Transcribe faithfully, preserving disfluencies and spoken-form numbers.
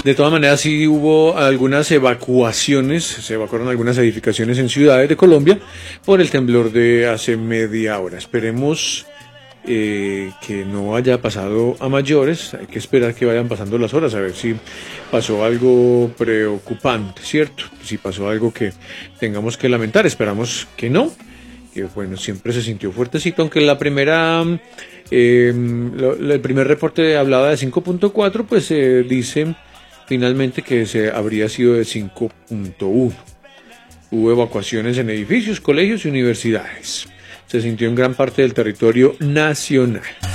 De todas maneras, sí hubo algunas evacuaciones, se evacuaron algunas edificaciones en ciudades de Colombia por el temblor de hace media hora. Esperemos eh, que no haya pasado a mayores, hay que esperar que vayan pasando las horas, a ver si pasó algo preocupante, ¿cierto? Si pasó algo que tengamos que lamentar, esperamos que no. Que bueno, siempre se sintió fuertecito, aunque la primera, eh, lo, el primer reporte hablaba de cinco punto cuatro, pues se eh, dice finalmente que se habría sido de cinco punto uno. Hubo evacuaciones en edificios, colegios y universidades. Se sintió en gran parte del territorio nacional.